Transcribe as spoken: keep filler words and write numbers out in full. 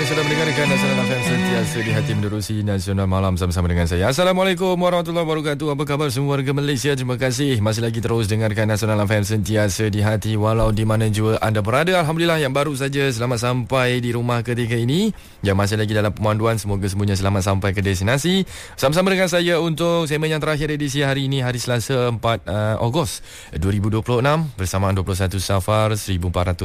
yang sedang mendengarkan Nasional F M sentiasa di hati menerusi Nasional Malam bersama dengan saya. Assalamualaikum warahmatullahi wabarakatuh. Apa khabar semua warga Malaysia? Terima kasih masih lagi terus dengarkan Nasional F M sentiasa di hati walau di mana jua anda berada. Alhamdulillah yang baru saja selamat sampai di rumah ketika ini. Yang masih lagi dalam pemanduan, semoga semuanya selamat sampai ke destinasi. Sama-sama dengan saya untuk segmen yang terakhir edisi hari ini, hari Selasa empat Ogos dua ribu dua puluh enam, bersamaan dua puluh satu Safar seribu empat ratus